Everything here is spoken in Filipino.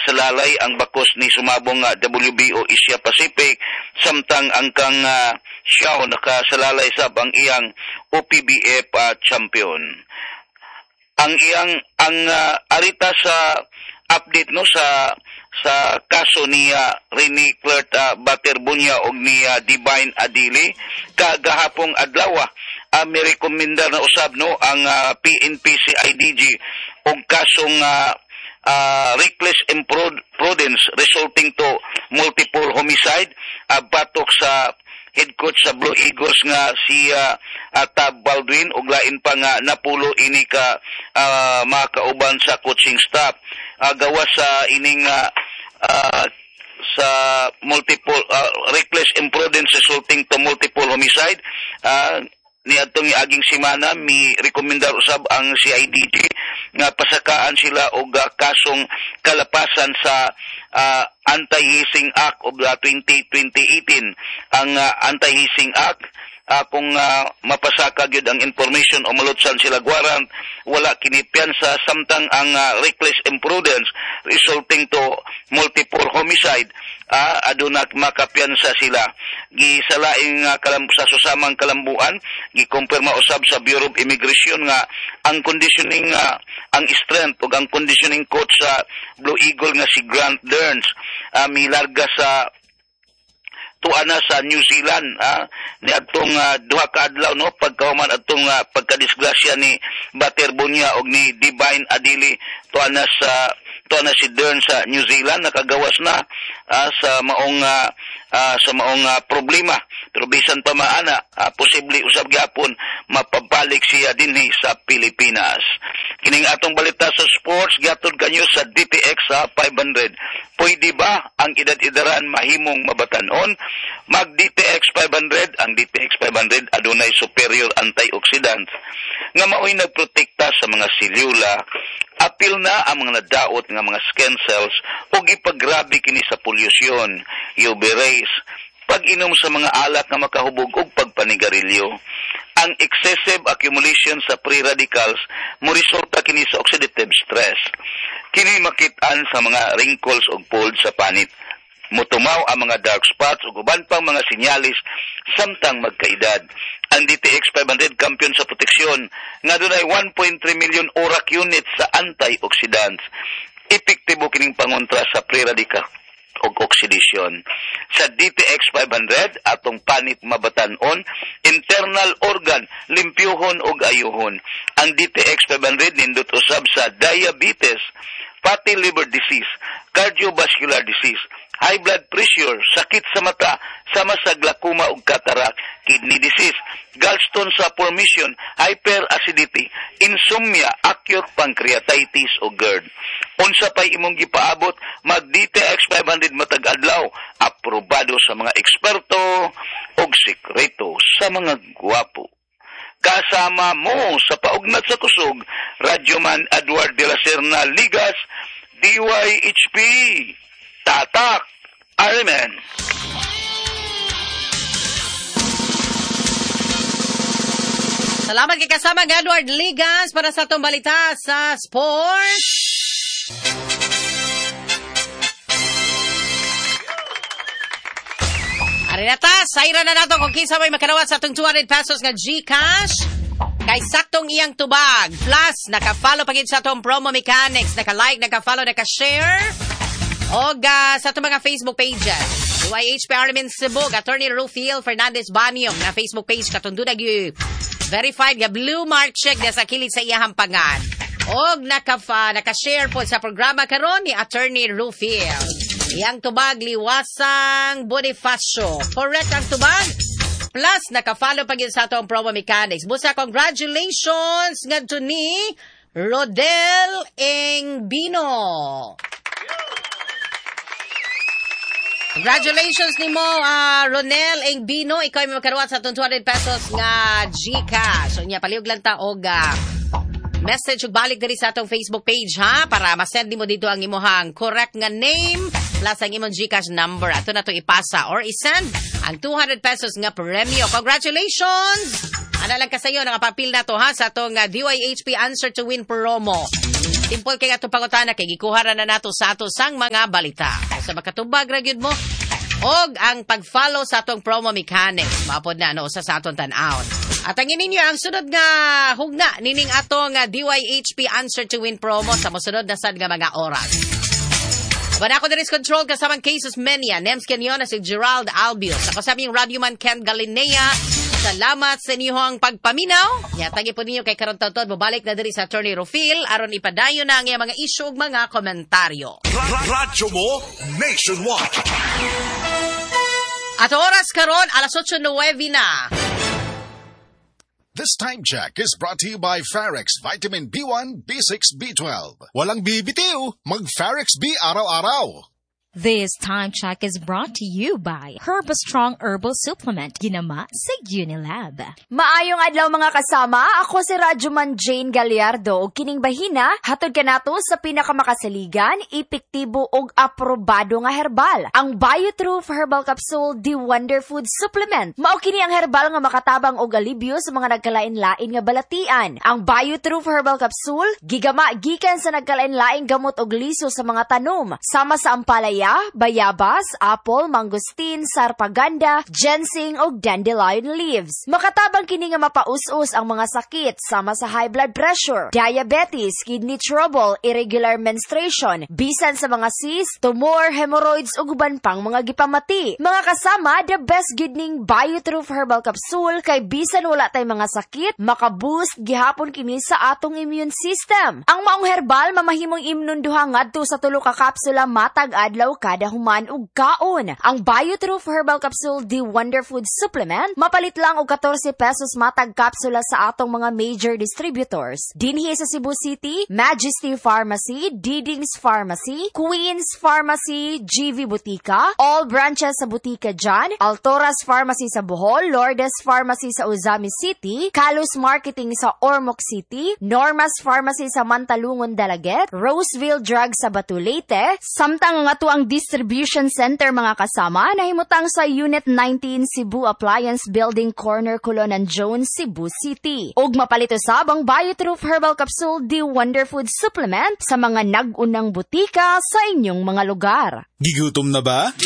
salalay ang bakos ni sumabong WBO Asia Pacific samtang ang kang Xiao nakasalalay sab ang iyang OPBF champion. Ang arita sa update no sa kaso ni Rene Clerk Baterbunya og ni Divine Adili kagahapong adlaw may rekomendar na usab no ang PNP CIDG og kasong reckless imprudence resulting to multiple homicide batok sa head coach sa Blue Eagles nga si Tab Baldwin ug lain pa nga napulo ini ka mga kauban sa coaching staff gawas sa ining sa multiple reckless imprudence resulting to multiple homicide ni atong aging semana mi rekomendar usab ang CIDG nga pasakaan sila og kasong kalapasan sa Anti-Hazing Act of 2018 ang Anti-Hazing Act kung mapasaka gyud ang information o malutsan sila warrant wala kini piyansa samtang ang reckless imprudence resulting to multiple homicide aduna makapiyansa sila gisalaing sa susamang kalambuan gikumpirma usab sa Bureau of Immigration nga ang conditioning ang strength ug ang conditioning coach sa Blue Eagle nga si Grant Derns milarga sa tuana sa New Zealand ni atong duha ka adlaw no pagkahuman atong pagkadisgrasya ni Baterbunya og ni Divine Adili tuana si Dern sa New Zealand nakagawas na sa maong problema pero bisan pa maana posible usab gyapon mapabalik siya dinhi sa Pilipinas. Kining atong balita sa sports gihatod kanyo sa DTX 500. Pwede ba ang edad-edaran mahimong mabatan-on? Mag DTX 500, ang DTX 500 adunay superior antioxidants nga mao'y nagprotekta sa mga selula, apil na ang mga nadaot nga mga skin cells ug ipagrabe kini sa polusyon, UV rays, pag-inom sa mga alak nga makahubog ug pagpanigarilyo. Ang excessive accumulation sa free radicals mo resulta kini sa oxidative stress. Kini makit-an sa mga wrinkles ug folds sa panit. Mutumaw ang mga dark spots ug uban pang mga sinyalis samtang magkaedad. Ang DTX 500 kampiyon sa proteksyon nga dunay 1.3 million ORAC units sa antioxidants. Epektibo kining pangontra sa free radical og oxidation. Sa DTX 500 atong panit mabatan-on, internal organ limpyuhon og ayuhon. Ang DTX 500 nindot usab sa diabetes, fatty liver disease, cardiovascular disease, high blood pressure, sakit sa mata, sama sa glaucoma ug cataract, kidney disease, gallstone sa formation, hyperacidity, insomnia, acute pancreatitis o GERD. Unsa pay imong gipaabot, mag DTX 500 matag adlaw, aprobado sa mga eksperto ug sekreto sa mga gwapo. Kasama mo sa paugnat sa kusog, Radyoman Edward de la Serna Ligas, DYHP. Tatak! Amen! Salamat kay kasama Edward Ligas para sa itong balita sa sports. Arinata, sayra na nato kung kinsa may makanawa sa itong 200 pesos nga GCash. Kay saktong iyang tubag. Plus, naka-follow pagin sa itong promo mechanics. Naka-like, naka-follow, naka-share. O sa itong mga Facebook pages. YHP Armin Cebu, Attorney Rufiel Fernandez Banyong na Facebook page katundunag yung verified nga blue mark check na sa kilid sa iyahang pangan. O naka-share po sa programa karon ni Attorney Rufiel. Iyang tubag liwasang Bonifacio. Correct ang tubag. Plus, naka-follow pag sa itong promo mechanics. Busa, congratulations nga ni Rodel Engbino. Congratulations ni mo, Ronel Engbino. Ikaw ay makaruat sa 200 pesos nga GCash. So, niya, paliog lang ta og message ug balik diri sa atong Facebook page, ha? Para masend mo dito ang imuhang correct nga name plus ang imong GCash number. Ato na to ipasa or isend ang 200 pesos nga premyo. Congratulations! Ano lang kasayo, nakapapil na to, ha? Sa atong DYHP Answer to Win promo. Simple kay ato pangutana kay gikuha na nato sa ato sang mga balita. Sa makatubag ra gyud mo og ang pag-follow sa atong promo mechanics maapod na sa atong tan-awon. At ang ininyo ang sunod nga hugna nining atong DYHP Answer to Win promo sa mosunod na sad nga mga oras. Bana ko din is control kasamang cases Menia, Nems Kenyon si Gerald Albios. Ako sa aming radyoman Ken Galinea. Salamat sa inyong pagpaminaw. Tagi po ninyo kay karon taon babalik na diri sa Attorney Rufil aron ipadayon na ang mga issue ug mga komentaryo. Radyo mo nationwide. At oras karon alas 8:09 na. This time check is brought to you by Farex Vitamin B1, B6, B12. Walang bibitiw, mag-Farex B araw-araw. This time check is brought to you by Herbastrong Herbal Supplement, ginama sa Unilab. Maayong adlaw mga kasama, ako si Radyoman Jane Gallardo ug kining bahina hatod kanato sa pinakamakasaligan, epektibo ug aprobado nga herbal, ang BioTruth Herbal Capsule The Wonder Food Supplement. Mao kini ang herbal nga makatabang og alibyo sa mga nagkalain-lain nga balatian. Ang BioTruth Herbal Capsule gigama gikan sa nagkalain-laing gamot og liso sa mga tanom, sama sa ampalaya, bayabas, apple, mangosteen, sarpaganda, ginseng o dandelion leaves. Makatabang kini nga mapaus-us ang mga sakit sama sa high blood pressure, diabetes, kidney trouble, irregular menstruation, bisan sa mga cyst, tumor, hemorrhoids ug uban pang mga gipamati. Mga kasama, the best gid ning BioTruth Herbal Capsule kay bisan wala tay mga sakit, makaboost gihapon kini sa atong immune system. Ang maong herbal mamahimong imnon duha ngadto sa 3 ka kapsula matag adlaw kada human ug kaon. Ang BioTruth Herbal Capsule The Wonder Food Supplement mapalit lang og 14 pesos matag kapsula sa atong mga major distributors dinhi sa Cebu City, Majesty Pharmacy, Didings Pharmacy, Queens Pharmacy, GV Butika, all branches sa Butika Jan, Altoras Pharmacy sa Bohol, Lourdes Pharmacy sa Uzami City, Kalus Marketing sa Ormoc City, Normas Pharmacy sa Mantalungon Dalaget, Roseville Drug sa Batu Leyte, samtang nga ang distribution center mga kasama nahimutang sa Unit 19 Cebu Appliance Building Corner Colonan Jones, Cebu City. Ug mapalit usab ang BioTruth Herbal Capsule The Wonder Food Supplement sa mga nag-unang butika sa inyong mga lugar. Gigutom na ba?